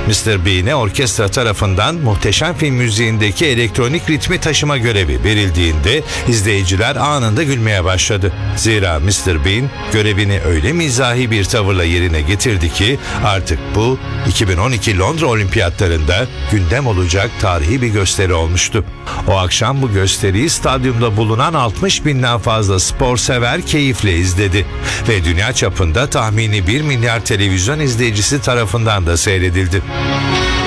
Mr. Bean'e orkestra tarafından Muhteşem Film müziğindeki elektronik ritmi taşıma görevi verildiğinde izleyiciler anında gülmeye başladı. Zira Mr. Bean görevini öyle mizahi bir tavırla yerine getirdi ki artık bu 2012 Londra Olimpiyatlarında gündem olacak tarihi bir gösteri olmuştu. O akşam bu gösteriyi stadyumda bulunan 60 binden fazla spor sever keyifle izledi ve dünya çapında tahmini 1 milyar televizyon izleyicisi tarafından da seyredildi.